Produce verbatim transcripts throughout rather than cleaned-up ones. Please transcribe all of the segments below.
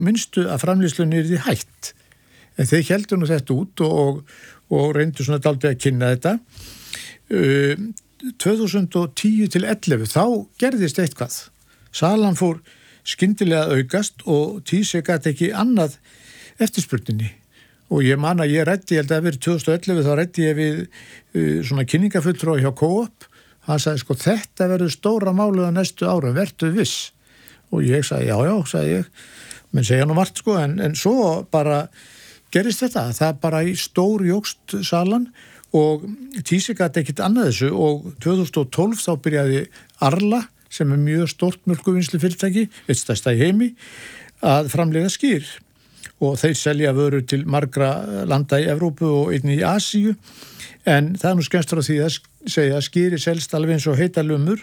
minnstu að framleiðslunni er því hætt. En þeir héldu nú þetta út og, og reyndu svona dálítið að kynna þetta. tvö þúsund og tíu til ellefu þá gerðist eitthvað. Salan fór skyndilega að aukast og Týsi gat ekki annað eftirspurninni. Og ég man að ég ræddi, ég held að verið tvö þúsund og ellefu þá ræddi ég við uh, svona kynningafulltrúa hjá Coop. Hann sagði sko þetta verður stóra málið á næstu árum, vertu viss. Og ég sagði já, já, sagði ég. Menn segja nú margt sko, en, en svo bara gerist þetta. Það bara í stór jógst salan og Týsi gat ekkit annað þessu og tvö þúsund og tólf þá byrjaði Arla, sem er mjög stórt mjólkurvinnslu fyrirtæki, eitt stærsta í heimi, að framleiða skýr. Og þeir selja vörur til margra landa í Evrópu og einnig í Asíu. En það er nú skemmst frá því að segja að skýri selst alveg eins og heita lumur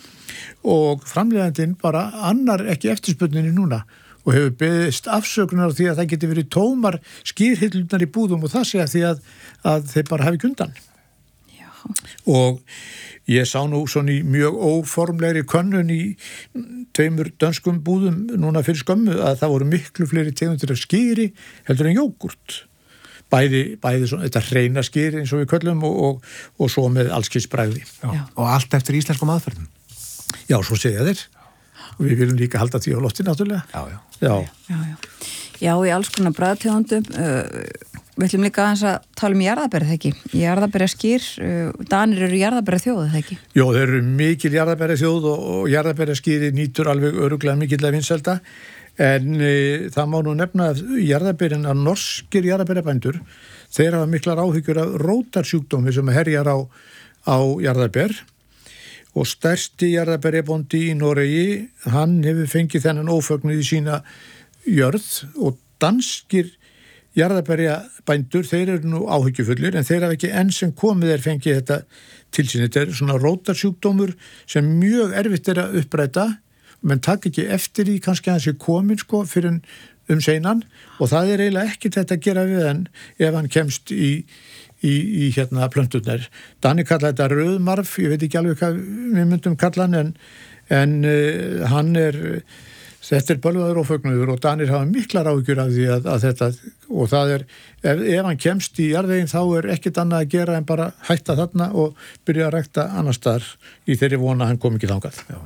og framleiðandinn bara annar ekki eftirspurninni núna og hefur beðist afsökunar á því að það geti verið tómar skýrhillurnar í búðum og það segja því að, að þeir bara hafi kundan. Já. Og ég sá nú svona í mjög óformlegri könnun í tveimur dönskum búðum núna fyrir skömmu að það voru miklu fleiri tegundir af skýri heldur en jógurt. Bæði, bæði svona, þetta hreina skýri eins og við köllum og, og, og svo með allskins bragði. Já. Og allt eftir íslenskum aðferðum. Já, svo segja þeir. Og við viljum líka halda því á lofti náttúrulega. Já, já. Já, já, já. Já, í alls konar bragðtegundum. Uh, við ætlum líka aðeins að tala um jarðarberið, ekki? Jarðarberið skýr, uh, Danir eru jarðarberið þjóð, það ekki? Jó, þeir eru mikil jarðarberið þjóð og, og jarðarberið skýri nýtur alveg öruglega mikill að vinselda. En e, það má nú nefna að jarðarberin að norskir jarðarberabændur, þeir hafa miklar áhyggjur af rótarsjúkdómi sem herjar á, á jarðarber. Og stærsti jarðarberjabóndi í Noregi, hann hefur fengið þennan ófögnuð í sína jörð og danskir jarðarberjabændur, þeir eru nú áhyggjufullir en þeir hafa ekki enn sem komið er fengið þetta til sín. Þetta er svona rótarsjúkdómur sem mjög erfitt er að uppræta, menn takk ekki eftir því kannski að hann sé komin sko fyrir um seinan og það er eiginlega ekkert þetta að gera við hann ef hann kemst í í, í hérna plönturnar. Danni kalla þetta rauðmarf, ég veit ekki alveg hvað við myndum kalla hann en, en uh, hann er, þetta er bölvaður og fögnuður og Danir hafa miklar áhyggjur af því að, að þetta og það er, ef, ef hann kemst í jarðveginn þá er ekkert annað að gera en bara hætta þarna og byrja að rækta annars staðar í þeirri vona að hann kom ekki þangað. Já.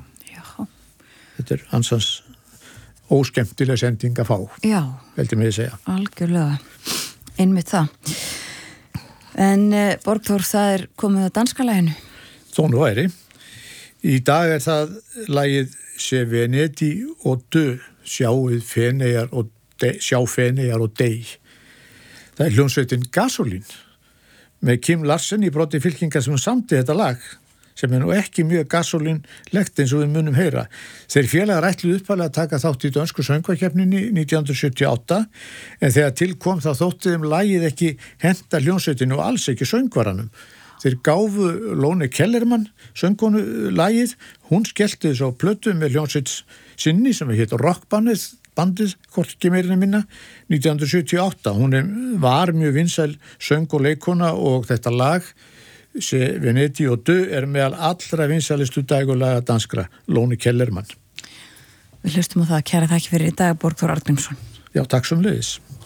Þetta er ansans óskemmtileg sending að fá. Já. Veldi mig að segja. Algjörlega. Einmitt það. En eh, Borgþór, það er komið að danska laginu. Þó nú væri. Í dag er það lagið Se Venedi og dø, sjáið Feneyjar og de, sjá Feneyjar og dey. Það er hljómsveitin Gasolín með Kim Larsen í broti fylkingar sem samdi þetta lag. Sem er nú ekki mjög gasolínlegt eins og við munum heyra. Þeir félagar ætluðu upphaflega að taka þátt í dönsku söngvakeppninni nítján hundruð sjötíu og átta en þegar tilkom þá þótti þeim lagið ekki henta hljómsveitinu og alls ekki söngvaranum. Þeir gáfu Lone Kellermann söngkonu lagið, hún skellti þess á plötu með hljómsveit sinni sem heit Rockbandið, bandið, hvorki meirinu minna, nítján hundruð sjötíu og átta. Hún er, var mjög vinsæl söng og leikona og þetta lag Se Venedi og dø er meðal allra vinsælistu dægulaga danskra, Lone Kellermann. Við hlustum á það, kæra þakki fyrir í dag, Borgþór Arngrímsson. Já, takk sömuleiðis.